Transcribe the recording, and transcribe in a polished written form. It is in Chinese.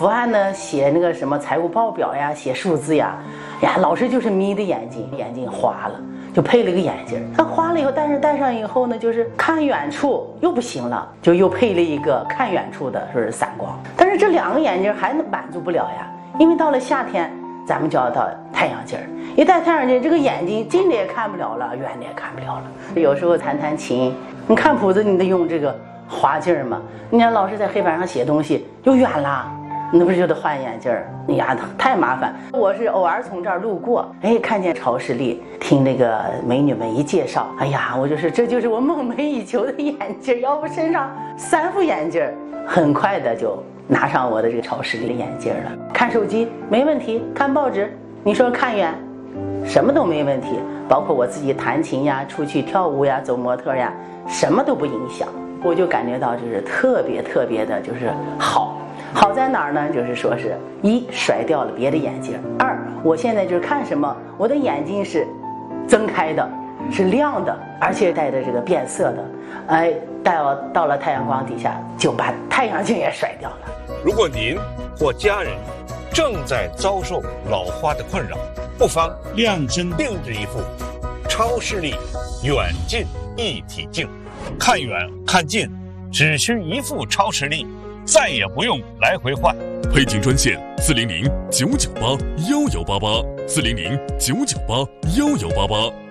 伏案呢，写那个什么财务报表呀，写数字呀，老师就是眯着眼睛，眼睛花了，就配了个眼镜。他花了以后，但是戴上以后呢，就是看远处又不行了，就又配了一个看远处的，说是散光。但是这2个眼镜还满足不了呀，因为到了夏天，咱们就要到太阳镜。一戴太阳镜，这个眼睛近的也看不了了，远的也看不了了。有时候弹琴，你看谱子，你得用这个滑镜嘛。你看老师在黑板上写东西又远了，那不是就得换眼镜儿？太麻烦。我是偶尔从这儿路过，看见超视力，听那个美女们一介绍，我这就是我梦寐以求的眼镜，要不身上3副眼镜，很快的就拿上我的这个超视力的眼镜了。看手机没问题，看报纸，你说看远，什么都没问题，包括我自己弹琴呀、出去跳舞呀、走模特呀，什么都不影响。我就感觉到就是特别的，就是好在哪儿呢？就是说是1甩掉了别的眼镜，2我现在就是看什么，我的眼睛是睁开的，是亮的，而且带着这个变色的，到了太阳光底下就把太阳镜也甩掉了。 如果您或家人正在遭受老花的困扰，不妨量身定制一副超视力远近一体镜，看远看近只需1副超视力，再也不用来回换。 配镜专线400-998-1188，400-998-1188。